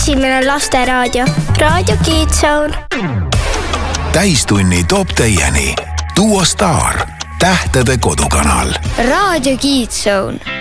esimene lasteraadio, Raadio Kids Zone. Täistunni toob teieni Duo Star, tähtede kodukanal. Raadio Kids Zone.